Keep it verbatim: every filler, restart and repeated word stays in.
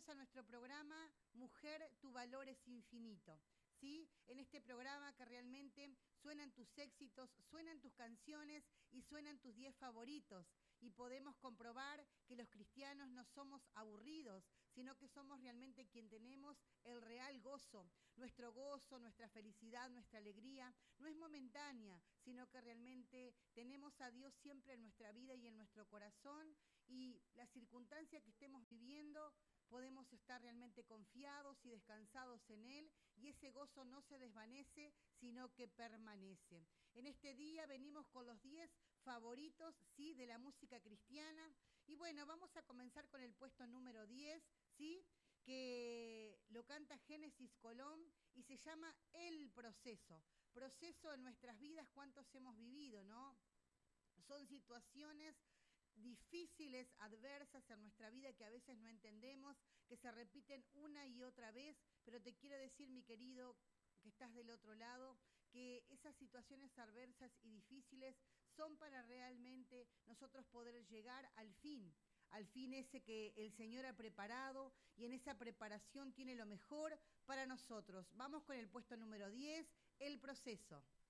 bienvenidos a nuestro programa Mujer, tu valor es infinito. ¿Sí? En este programa que realmente suenan tus éxitos, suenan tus canciones y suenan tus diez favoritos. Y podemos comprobar que los cristianos no somos aburridos, sino que somos realmente quien tenemos el real gozo. Nuestro gozo, nuestra felicidad, nuestra alegría no es momentánea, sino que realmente tenemos a Dios siempre en nuestra vida y en nuestro corazón. Y la circunstancia que estemos viviendo, podemos estar realmente confiados y descansados en Él, y ese gozo no se desvanece, sino que permanece. En este día venimos con los diez favoritos, ¿sí?, de la música cristiana. Y bueno, vamos a comenzar con el puesto número diez, ¿sí?, que lo canta Génesis Colón y se llama El Proceso. Proceso en nuestras vidas, cuántos hemos vivido, ¿no? Son situaciones difíciles, adversas en nuestra vida que a veces no entendemos, que se repiten una y otra vez, pero te quiero decir, mi querido, que estás del otro lado, que esas situaciones adversas y difíciles son para realmente nosotros poder llegar al fin, al fin ese que el Señor ha preparado, y en esa preparación tiene lo mejor para nosotros. Vamos con el puesto número diez, El Proceso.